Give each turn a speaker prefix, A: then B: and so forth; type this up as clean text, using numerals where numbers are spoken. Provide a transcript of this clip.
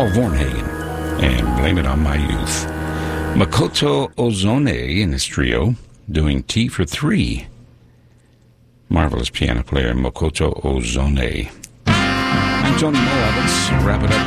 A: Paul Vornhagen, and Blame It on My Youth. Makoto Ozone in his trio, doing Tea for Three. Marvelous piano player, Makoto Ozone. I'm Tony Mo. Let's wrap it up